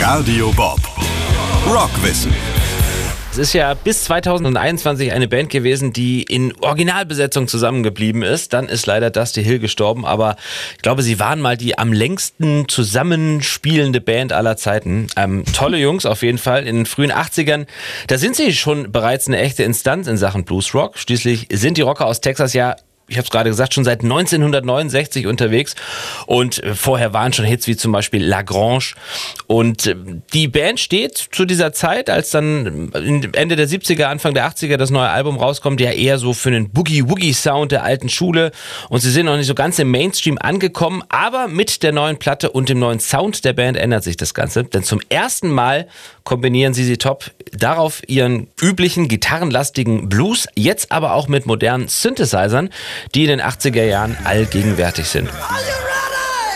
Radio Bob. Rockwissen. Es ist ja bis 2021 eine Band gewesen, die in Originalbesetzung zusammengeblieben ist. Dann ist leider Dusty Hill gestorben, aber ich glaube, sie waren mal die am längsten zusammenspielende Band aller Zeiten. Tolle Jungs auf jeden Fall. In den frühen 80ern, da sind sie schon bereits eine echte Instanz in Sachen Bluesrock. Schließlich sind die Rocker aus Texas ja, ich habe es gerade gesagt, schon seit 1969 unterwegs und vorher waren schon Hits wie zum Beispiel La Grange und die Band steht zu dieser Zeit, als dann Ende der 70er, Anfang der 80er das neue Album rauskommt, ja eher so für einen Boogie-Woogie-Sound der alten Schule und sie sind noch nicht so ganz im Mainstream angekommen, aber mit der neuen Platte und dem neuen Sound der Band ändert sich das Ganze, denn zum ersten Mal kombinieren sie Top darauf ihren üblichen gitarrenlastigen Blues, jetzt aber auch mit modernen Synthesizern, die in den 80er Jahren allgegenwärtig sind. Are you ready?